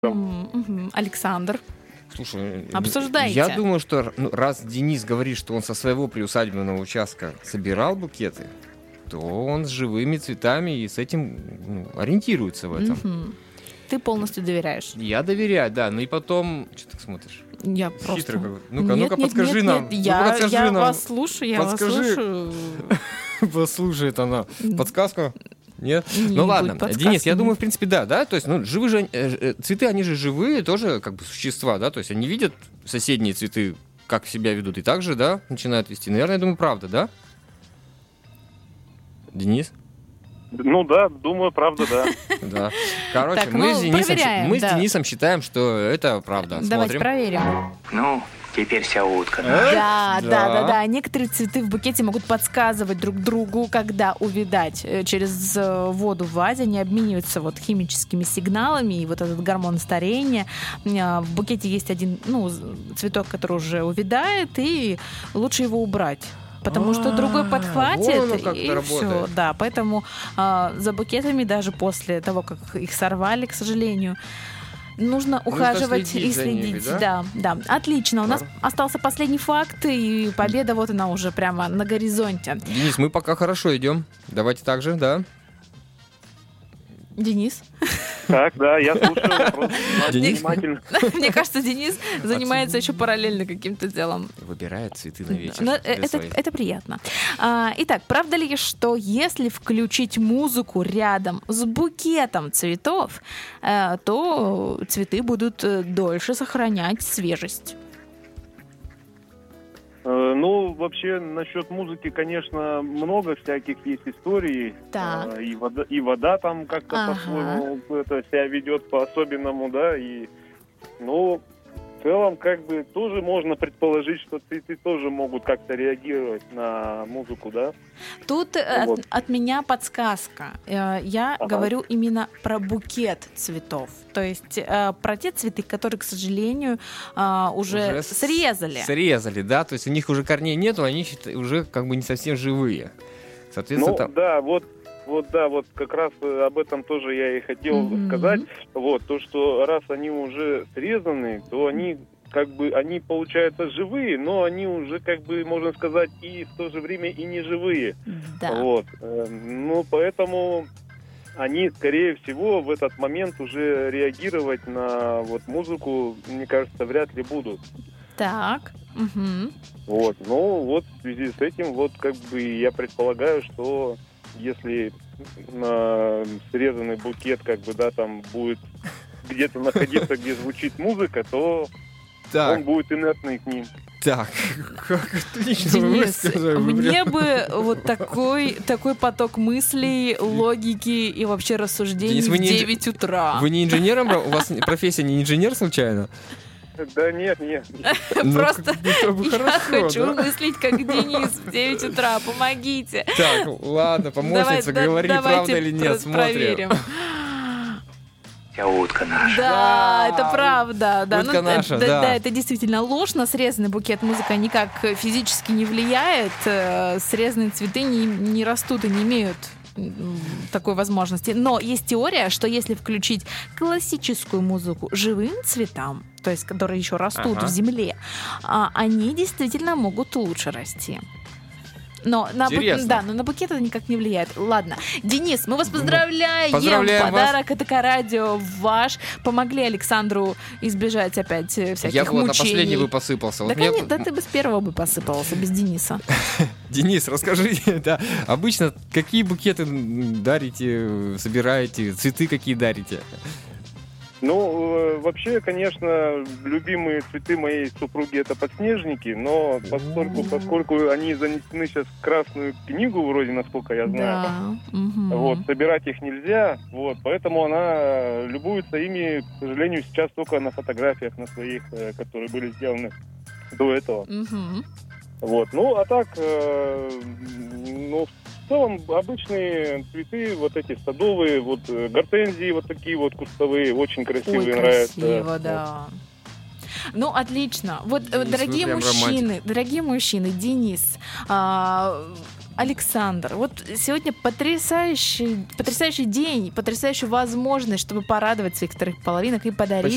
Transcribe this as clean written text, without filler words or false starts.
Александр, Слушай, обсуждайте. я думаю, что раз Денис говорит, что он со своего приусадебного участка собирал букеты, то он с живыми цветами и с этим ориентируется в этом. Ты полностью доверяешь? Я доверяю, да. Ну и потом... Что ты смотришь? Я Хитро просто... как. Ну-ка, подскажи нам. Я вас слушаю, Подскажи. Послушает она. Подсказку? Нет? Не Ну ладно, будет Денис, я подсказки. думаю, в принципе, да. То есть, живые же цветы, они же живые тоже как бы существа, да? То есть они видят соседние цветы, как себя ведут, и так же, да, начинают вести. Наверное, я думаю, правда, да? Денис? Ну да, думаю, правда, да. Да. Короче, Так, мы с проверяем, да. Денисом считаем, что это правда. Давайте Смотрим. проверим. Ну, теперь вся утка. Да. Некоторые цветы в букете могут подсказывать друг другу, когда увядать. Через воду в вазе они обмениваются вот химическими сигналами, и вот этот гормон старения. В букете есть один цветок, который уже увядает, и лучше его убрать. Потому что другой подхватит, вон оно как и это все. работает. Да, поэтому за букетами даже после того, как их сорвали, к сожалению, нужно ухаживать следить и за следить. ними, да? Да. Отлично. У нас остался последний факт, и победа вот она уже прямо на горизонте. Денис, мы пока хорошо идем. Давайте так же, да? Денис? Так, да, я слушаю вопрос Денис? внимательно. Мне кажется, Денис занимается еще параллельно каким-то делом. Выбирает цветы на вечер. Но для своих. это приятно. Итак, правда ли, что если включить музыку рядом с букетом цветов, то цветы будут дольше сохранять свежесть? Ну, вообще, насчет музыки, конечно, много всяких есть историй. Так. И вода там как-то Ага. по-своему это себя ведет по-особенному, да, и, ну, в целом, как бы, тоже можно предположить, что цветы тоже могут как-то реагировать на музыку, да. Тут Вот. от меня подсказка. Я говорю именно про букет цветов. То есть про те цветы, которые, к сожалению, уже срезали. Срезали, да? То есть у них уже корней нету, они уже как бы не совсем живые. Соответственно, Ну, там... да, вот как раз об этом тоже я и хотел сказать. Вот, то, что раз они уже срезаны, то они как бы, они получаются живые, но они уже, как бы, можно сказать, и в то же время и не живые. Да. Вот. Ну, поэтому они, скорее всего, в этот момент уже реагировать на вот музыку, мне кажется, вряд ли будут. Так. Угу. Вот. Ну, вот в связи с этим, вот как бы я предполагаю, что если срезанный букет, как бы, да, там будет где-то находиться, где звучит музыка, то он будет инертный к ним. Так, как отлично вы Денис, высказали. мне бы вот такой поток мыслей, логики и вообще рассуждений Денис, вы в не 9 утра. Вы не инженером? У вас профессия не инженер случайно? Да нет. Просто это бы я хорошо, хочу да? мыслить, как Денис в 9 утра. Помогите. Так, ладно, помощница, говори, правда или нет, смотрим. проверим. Вся утка наша. Да, это правда. Да, Утка наша, да. Это действительно ложь. На срезанный букет музыка никак физически не влияет. Срезанные цветы не растут и не имеют такой возможности. Но есть теория, что если включить классическую музыку живым цветам, то есть которые еще растут в земле, они действительно могут лучше расти. Но на букет это никак не влияет. Ладно. Денис, мы вас поздравляем. Поздравляем Подарок вас. ЭТК Радио ваш. Помогли Александру избежать опять всяких Я вот на мучений. последний бы посыпался. Да, да ты бы с первого бы посыпался, без Дениса. Денис, расскажите, да, обычно какие букеты дарите, собираете, цветы какие дарите? Ну, вообще, конечно, любимые цветы моей супруги — это подснежники, но поскольку они занесены сейчас в Красную книгу, вроде, насколько я знаю, вот, собирать их нельзя, вот, поэтому она любуется ими, к сожалению, сейчас только на фотографиях на своих, которые были сделаны до этого. Вот, ну, а так, ну, в целом обычные цветы, вот эти садовые, вот гортензии вот такие вот кустовые, очень красивые, нравятся. Красиво, да. Ну, отлично. Вот, Денис, дорогие мужчины, Денис, Александр, вот сегодня потрясающий день, потрясающая возможность, чтобы порадовать своих вторых половинок и подарить